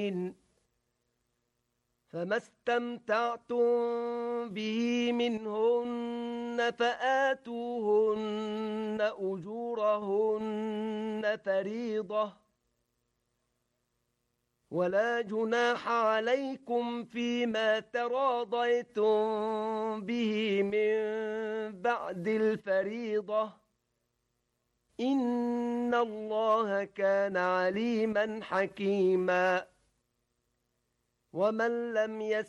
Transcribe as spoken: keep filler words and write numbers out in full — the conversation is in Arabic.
فما استمتعتم به منهن فآتوهن أجورهن فريضة ولا جناح عليكم فيما تراضيتم به من بعد الفريضة إن الله كان عليما حكيما ومن لم يستطع